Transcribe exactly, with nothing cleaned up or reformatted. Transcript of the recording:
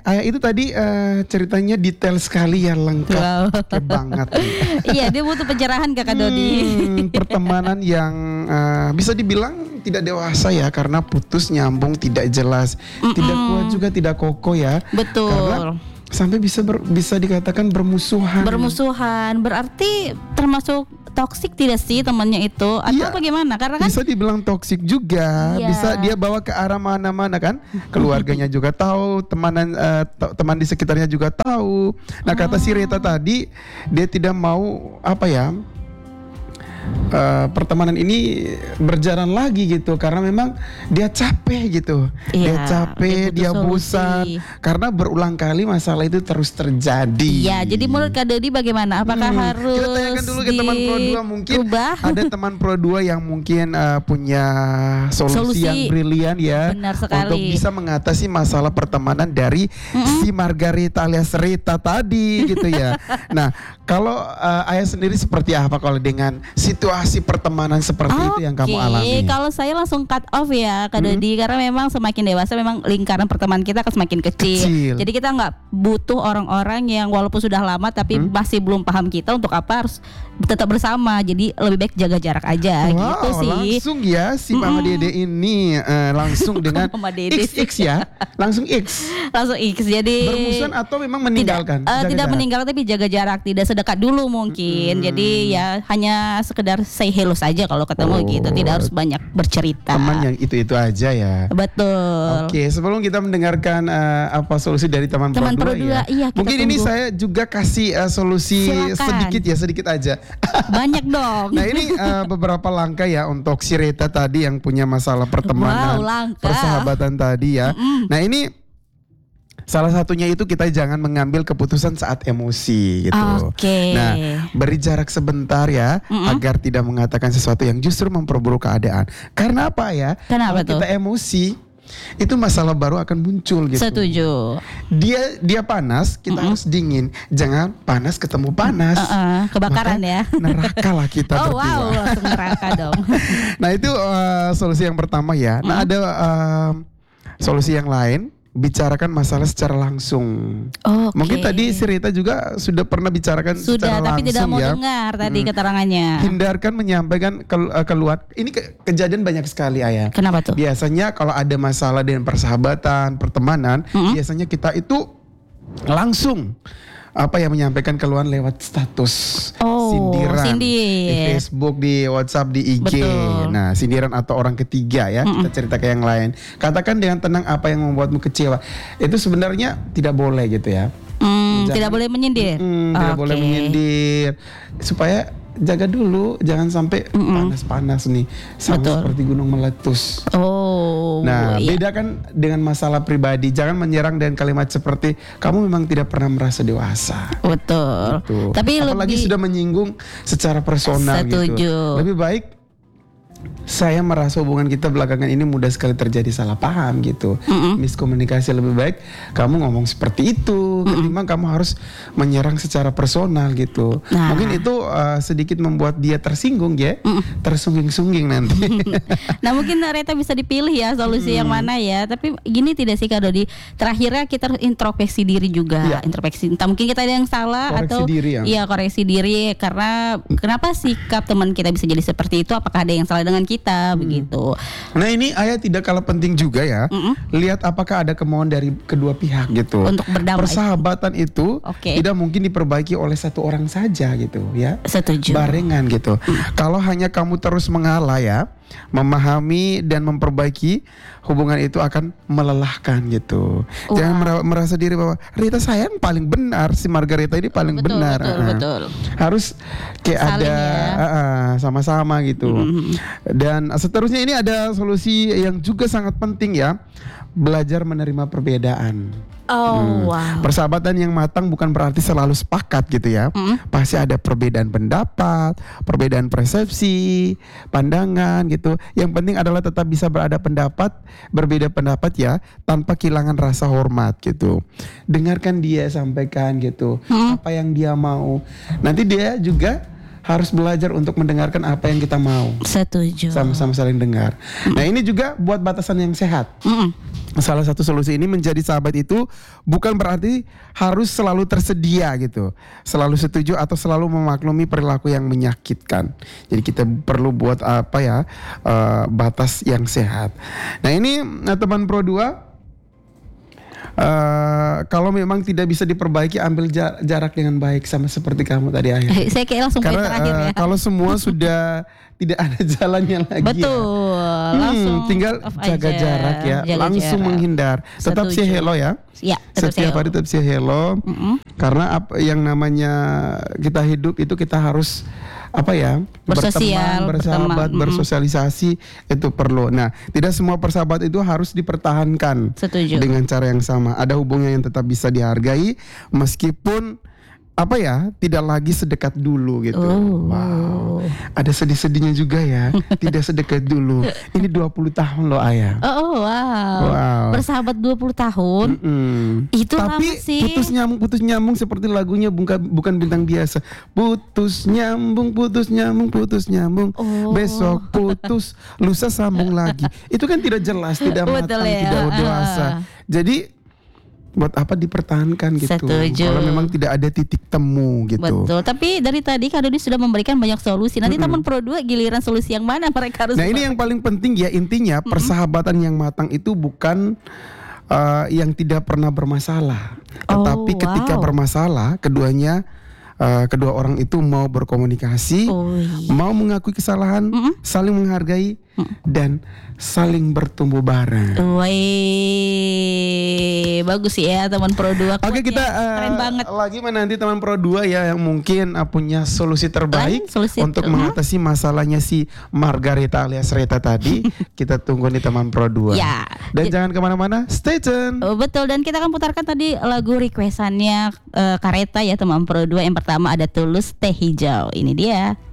Ayah itu tadi uh, ceritanya detail sekali ya, lengkap Wow. banget. Iya, dia butuh pencerahan Kakak Dodi. Hmm, pertemanan yang uh, bisa dibilang tidak dewasa ya, karena putus nyambung tidak jelas, Mm-mm. tidak kuat juga tidak kokoh ya. Betul. Karena sampai bisa ber- bisa dikatakan bermusuhan. Bermusuhan berarti termasuk toksik tidak sih temannya itu atau Iya. bagaimana? Karena kan Bisa dibilang toksik juga, Iya. bisa dia bawa ke arah mana-mana kan, keluarganya juga tahu, temanan eh, te- teman di sekitarnya juga tahu. Nah kata si Rita tadi, dia tidak mau apa ya, eh, pertemanan ini berjalan lagi gitu, karena memang dia capek gitu, dia Iya, capek, dia dia butuh bosan, solusi. karena berulang kali masalah itu terus terjadi. Iya, jadi menurut Kak Dodi bagaimana? Apakah Hmm, harus kita tanyakan dulu ke teman Pro dua, mungkin diubah? ada teman Pro dua yang mungkin uh, punya solusi, Solusi. yang brilian ya, Benar sekali. untuk bisa mengatasi masalah pertemanan dari si Margarita alias Rita tadi gitu ya. Nah, kalau uh, Ayah sendiri seperti apa kalau dengan situasi pertemanan seperti itu yang kamu Oke, alami? kalau saya langsung cut off ya Kak Dodi, karena memang semakin dewasa memang lingkaran pertemanan kita akan semakin kecil. Kecil. Jadi kita nggak butuh orang-orang yang walaupun sudah lama tapi masih belum paham kita untuk apa harus tetap bersama. Jadi lebih baik jaga jarak aja Wow, gitu sih. langsung ya si Mama Dede ini eh, langsung dengan Mama Dede X X ya, langsung X. Langsung X. Jadi Bermusuhan atau memang meninggalkan? Tidak, eh, Jaga tidak jarak. meninggalkan tapi jaga jarak, tidak sedekat dulu mungkin. Jadi ya hanya sekedar say hello saja kalau ketemu Oh. gitu, tidak harus banyak bercerita. Teman yang itu-itu aja ya. Betul. Oke, sebelum kita mendengarkan eh, apa solusi dari teman, Teman Pro Pro dua dua, ya. iya, kita Mungkin ini tunggu. saya juga kasih eh, solusi Silakan. sedikit ya, sedikit aja. Banyak dong. Nah ini eh, beberapa langkah ya untuk si Rita tadi yang punya masalah pertemanan, Wow, langkah. persahabatan tadi ya. Nah ini salah satunya itu kita jangan mengambil keputusan saat emosi gitu. Oke. Nah, beri jarak sebentar ya, agar tidak mengatakan sesuatu yang justru memperburuk keadaan. Karena apa ya? Kenapa Kalau tuh? kita emosi, itu masalah baru akan muncul gitu. Setuju. Dia dia panas, kita harus dingin. Jangan panas ketemu panas. Uh-uh, kebakaran Maka ya. Neraka lah kita Oh berdua. wow, langsung neraka dong. Nah itu uh, solusi yang pertama ya. Nah ada uh, solusi yang lain. Bicarakan masalah secara langsung. Oke. Mungkin tadi si Rita juga sudah pernah bicarakan Sudah, secara tapi langsung tidak mau ya. dengar tadi Hmm. keterangannya. Hindarkan menyampaikan kel- uh, keluar. Ini ke- kejadian banyak sekali Ayah. Kenapa tuh? Biasanya kalau ada masalah dengan persahabatan, pertemanan, Mm-mm. biasanya kita itu langsung apa yang menyampaikan keluhan lewat status, Oh, sindiran sindir. di Facebook, di WhatsApp, di I G. Betul. Nah, sindiran atau orang ketiga ya, kita cerita ke yang lain. Katakan dengan tenang apa yang membuatmu kecewa. Itu sebenarnya tidak boleh gitu ya. Hmm, Jangan- tidak boleh menyindir. Mm, tidak boleh Oke. menyindir, supaya jaga dulu, jangan sampai panas-panas nih, sama Betul. seperti gunung meletus. Oh. Nah, iya. bedakan dengan masalah pribadi. Jangan menyerang dengan kalimat seperti kamu memang tidak pernah merasa dewasa. Betul. Tuh. Tapi apalagi lebih sudah menyinggung secara personal Setuju. gitu. Lebih baik saya merasa hubungan kita belakangan ini mudah sekali terjadi salah paham gitu. Miskomunikasi, lebih baik kamu ngomong seperti itu ketimbang kamu harus menyerang secara personal gitu. Nah. Mungkin itu uh, sedikit membuat dia tersinggung ya. Tersungging-sungging nanti. Nah mungkin Reta bisa dipilih ya solusi yang mana ya. Tapi gini tidak sih Kak Dodi, terakhirnya kita harus introspeksi diri juga. Iya. Introspeksi, entah mungkin kita ada yang salah Koreksi atau diri ya. iya koreksi diri. Karena kenapa sikap teman kita bisa jadi seperti itu? Apakah ada yang salah dengan kita begitu? Nah ini Ayah tidak kalah penting juga ya. Lihat apakah ada kemauan dari kedua pihak gitu. Untuk berdamai. Persahabatan itu Oke. tidak mungkin diperbaiki oleh satu orang saja gitu ya. Setuju. Barengan gitu. Kalau hanya kamu terus mengalah ya, memahami dan memperbaiki, hubungan itu akan melelahkan gitu. Wah. Jangan mera- merasa diri bahwa Rita sayang paling benar, si Margarita ini paling Betul, benar. betul, Ah. betul. Harus kayak Saling ada ya. ah, ah, sama-sama gitu. Dan seterusnya ini ada solusi yang juga sangat penting ya. Belajar menerima perbedaan. Oh wow. Persahabatan yang matang bukan berarti selalu sepakat gitu ya. Pasti ada perbedaan pendapat, perbedaan persepsi, pandangan gitu. Yang penting adalah tetap bisa berada pendapat, berbeda pendapat ya, tanpa kehilangan rasa hormat gitu. Dengarkan dia sampaikan gitu, apa yang dia mau. Nanti dia juga harus belajar untuk mendengarkan apa yang kita mau. Setuju. Sama-sama saling dengar. Nah ini juga buat batasan yang sehat. Mm-mm. salah satu solusi ini menjadi sahabat itu bukan berarti harus selalu tersedia gitu, selalu setuju atau selalu memaklumi perilaku yang menyakitkan. Jadi kita perlu buat apa ya, uh, batas yang sehat. Nah ini nah, teman Pro dua, Uh, kalau memang tidak bisa diperbaiki, ambil jarak dengan baik, sama seperti kamu tadi Ayah. Saya kayak langsung poin Karena terakhir uh, ya. kalau semua sudah tidak ada jalannya lagi. Betul. Ya. Langsung Hmm, tinggal off jaga aja. jarak ya, Jaga langsung jarak. menghindar. Tetap say Setuju. hello ya. Ya, tetap say Setiap hari hello. tetap say hello. Mm-mm. Karena apa yang namanya kita hidup itu kita harus apa ya, Bersosial, berteman, bersahabat, berteman. bersosialisasi itu perlu. Nah, tidak semua persahabatan itu harus dipertahankan Setuju. dengan cara yang sama. Ada hubungan yang tetap bisa dihargai meskipun apa ya, tidak lagi sedekat dulu gitu. Oh. Wow. Ada sedih-sedihnya juga ya. Tidak sedekat dulu. Ini dua puluh tahun loh Ayah. Oh, oh, wow. Wow. Bersahabat dua puluh tahun. Mm-mm. Itu Tapi lama sih. putus nyambung putus nyambung seperti lagunya bukan bukan bintang biasa. Putus nyambung putus nyambung putus nyambung. Oh. Besok putus, lusa sambung lagi. Itu kan tidak jelas, tidak Betul matang, ya. tidak dewasa. Ah. Jadi buat apa dipertahankan gitu? Setuju. Kalau memang tidak ada titik temu gitu. Betul. Tapi dari tadi Kak Dodi sudah memberikan banyak solusi. Nanti Mm-mm. teman Pro dua giliran solusi yang mana mereka harus. Nah ini yang paling penting ya, intinya persahabatan yang matang itu bukan uh, yang tidak pernah bermasalah, tetapi Oh, ketika wow. bermasalah keduanya uh, kedua orang itu mau berkomunikasi, Oh, iya. mau mengakui kesalahan, Mm-mm. saling menghargai dan saling bertumbuh bareng. Wih, bagus ya teman Pro dua. Oke, kita uh, keren banget. lagi menanti teman Pro dua ya yang mungkin uh, punya solusi terbaik Lain, solusi untuk ter- mengatasi masalahnya si Margarita alias Reta tadi. Kita tunggu nih teman Pro dua. Ya. Dan J- jangan kemana-mana, stay tune. Oh, betul, dan kita akan putarkan tadi lagu requestannya uh, Kareta ya teman Pro dua. Yang pertama ada Tulus Teh Hijau. Ini dia.